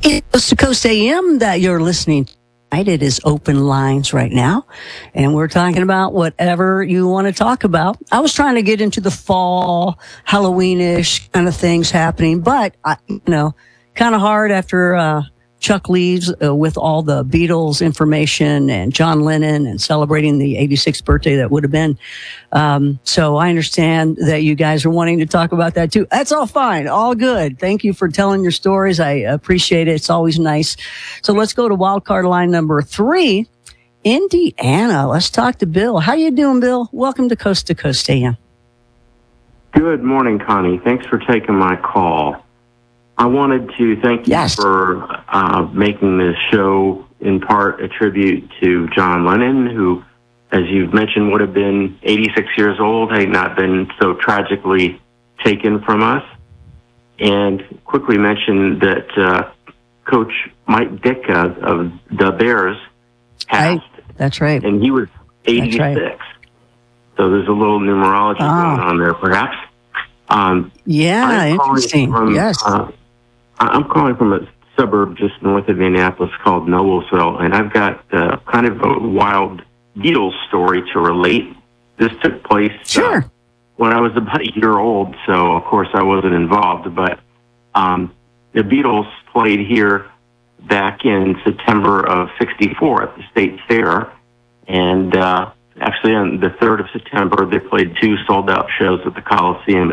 It's Coast to Coast AM that you're listening to. It is open lines right now, and we're talking about whatever you want to talk about. I was trying to get into the fall, Halloweenish kind of things happening, but kind of hard after Chuck leaves with all the Beatles information and John Lennon and celebrating the 86th birthday that would have been. So I understand that you guys are wanting to talk about that too. That's all fine. All good. Thank you for telling your stories. I appreciate it. It's always nice. So let's go to wildcard line number 3, Indiana. Let's talk to Bill. How you doing, Bill? Welcome to Coast AM. Good morning, Connie. Thanks for taking my call. I wanted to thank you for making this show in part a tribute to John Lennon, who, as you've mentioned, would have been 86 years old had he not been so tragically taken from us. And quickly mention that Coach Mike Ditka of the Bears passed. That's right. And he was 86. Right. So there's a little numerology going on there, perhaps. Interesting. I'm calling from a suburb just north of Indianapolis called Noblesville, and I've got kind of a wild Beatles story to relate. This took place when I was about a year old, so of course I wasn't involved, but the Beatles played here back in September of '64 at the State Fair, and actually on the 3rd of September they played 2 sold-out shows at the Coliseum